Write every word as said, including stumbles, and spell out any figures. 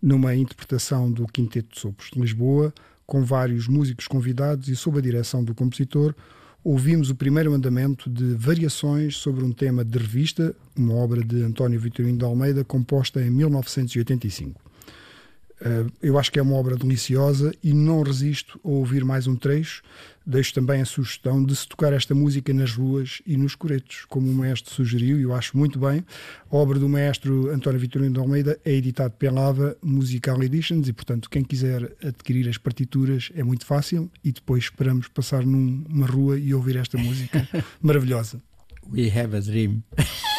numa interpretação do Quinteto de Sopros de Lisboa, com vários músicos convidados e sob a direção do compositor. Ouvimos o primeiro andamento de Variações sobre um tema de revista, uma obra de António Vitorino de Almeida, composta em mil novecentos e oitenta e cinco. Eu acho que é uma obra deliciosa e não resisto a ouvir mais um trecho. Deixo também a sugestão de se tocar esta música nas ruas e nos coretos, como o maestro sugeriu, e eu acho muito bem. A obra do maestro António Vitorino de Almeida é editado pela Ava Musical Editions e, portanto, quem quiser adquirir as partituras é muito fácil e depois esperamos passar numa rua e ouvir esta música maravilhosa. We have a dream.